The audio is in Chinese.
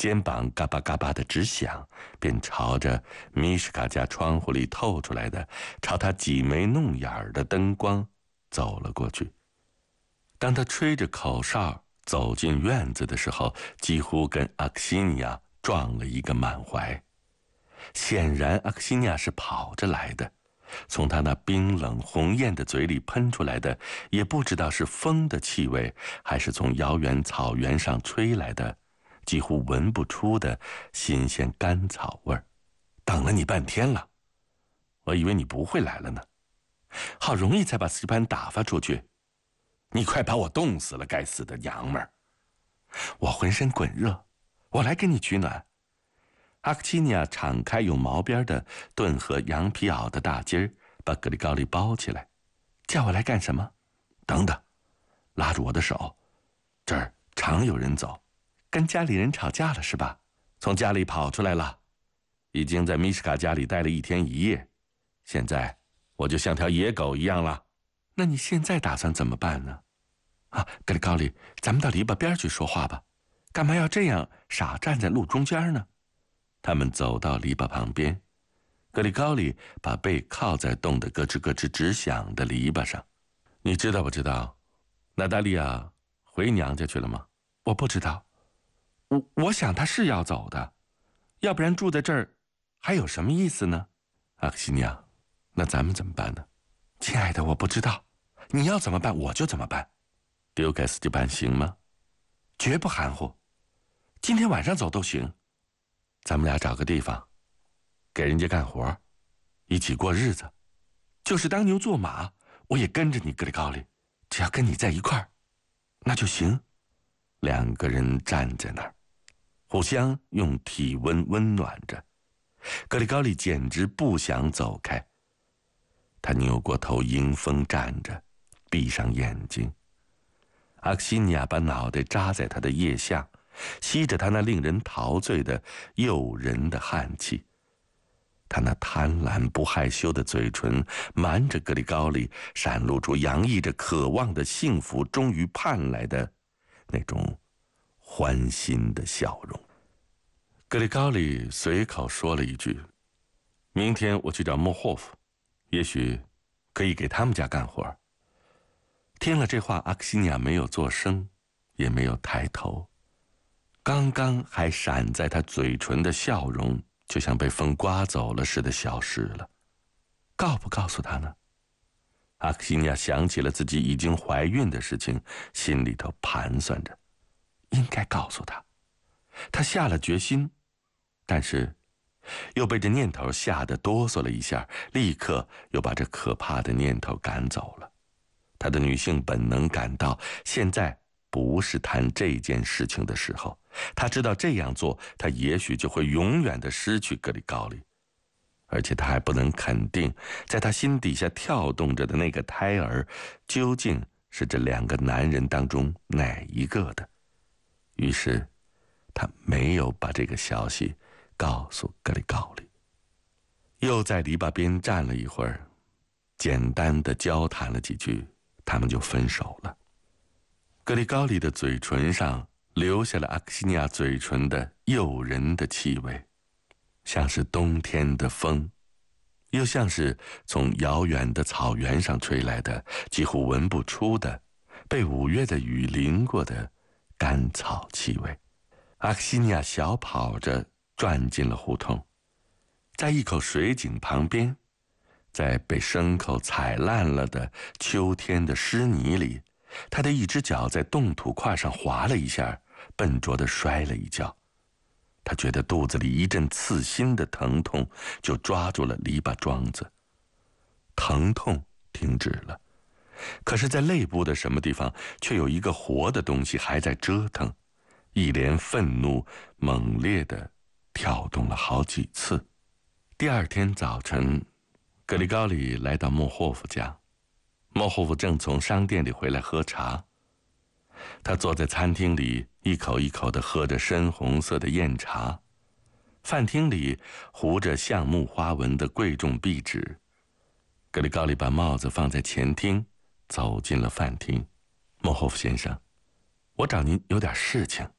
肩膀嘎巴嘎巴的直响，便朝着米什卡家窗户里透出来的朝他挤眉弄眼的灯光走了过去。当他吹着口哨走进院子的时候，几乎跟阿克西尼亚撞了一个满怀。显然阿克西尼亚是跑着来的，从他那冰冷红艳的嘴里喷出来的，也不知道是风的气味，还是从遥远草原上吹来的几乎闻不出的新鲜干草味儿。等了你半天了，我以为你不会来了呢，好容易才把斯蒂潘打发出去，你快把我冻死了，该死的娘们儿！我浑身滚热，我来给你取暖。阿克西尼亚敞开有毛边的顿河羊皮袄的大襟儿，把格里高利包起来。叫我来干什么？等等，拉住我的手，这儿常有人走。跟家里人吵架了是吧？从家里跑出来了，已经在米什卡家里待了1天1夜，现在我就像条野狗一样了。那你现在打算怎么办呢？格里高利，咱们到篱笆边去说话吧，干嘛要这样傻站在路中间呢？他们走到篱笆旁边，格里高利把背靠在冻得咯吱咯吱直响的篱笆上。你知道不知道，娜达莉亚回娘家去了吗？我不知道，我想她是要走的，要不然住在这儿还有什么意思呢？阿克西尼亚，那咱们怎么办呢？亲爱的，我不知道，你要怎么办我就怎么办。丢给斯蒂潘行吗？绝不含糊，今天晚上走都行。咱们俩找个地方，给人家干活，一起过日子，就是当牛做马，我也跟着你，格里高利，只要跟你在一块儿，那就行。2个人站在那儿，互相用体温温暖着。格里高利简直不想走开，他扭过头迎风站着，闭上眼睛。阿克西尼亚把脑袋扎在他的腋下，吸着他那令人陶醉的诱人的汗气。他那贪婪不害羞的嘴唇瞒着格里高利，闪露出洋溢着渴望的幸福终于盼来的那种欢欣的笑容。格里高利随口说了一句：明天我去找莫霍夫，也许可以给他们家干活。听了这话，阿克西尼亚没有作声，也没有抬头。刚刚还闪在他嘴唇的笑容，就像被风刮走了似的消失了。告不告诉他呢？阿克西尼亚想起了自己已经怀孕的事情，心里头盘算着，应该告诉他。他下了决心，但是又被这念头吓得哆嗦了一下，立刻又把这可怕的念头赶走了。他的女性本能感到现在不是谈这件事情的时候，他知道这样做他也许就会永远地失去格里高利，而且他还不能肯定在他心底下跳动着的那个胎儿究竟是这2个男人当中哪一个的。于是他没有把这个消息告诉格里高利，又在篱笆边站了一会儿，简单的交谈了几句，他们就分手了。格里高利的嘴唇上留下了阿克西尼亚嘴唇的诱人的气味，像是冬天的风，又像是从遥远的草原上吹来的几乎闻不出的被5月的雨淋过的干草气味。阿克西尼亚小跑着转进了胡同，在一口水井旁边，在被牲口踩烂了的秋天的湿泥里，他的一只脚在冻土块上滑了一下，笨拙地摔了一跤。他觉得肚子里一阵刺心的疼痛，就抓住了篱笆桩子。疼痛停止了，可是在肋部的什么地方却有一个活的东西还在折腾，一连愤怒猛烈地跳动了好几次。第2天早晨，格里高利来到莫霍夫家，莫霍夫正从商店里回来喝茶。他坐在餐厅里，一口一口地喝着深红色的酽茶。饭厅里糊着橡木花纹的贵重壁纸。格里高利把帽子放在前厅，走进了饭厅。莫霍夫先生，我找您有点事情。